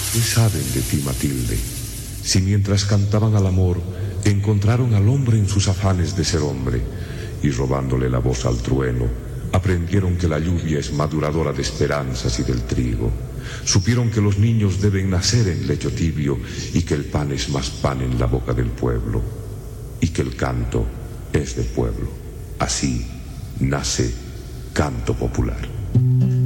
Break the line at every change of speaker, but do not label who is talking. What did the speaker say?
¿Qué saben de ti, Matilde? Si mientras cantaban al amor, encontraron al hombre en sus afanes de ser hombre, y robándole la voz al trueno, aprendieron que la lluvia es maduradora de esperanzas y del trigo. Supieron que los niños deben nacer en lecho tibio y que el pan es más pan en la boca del pueblo, y que el canto es del pueblo. Así nace Canto Popular.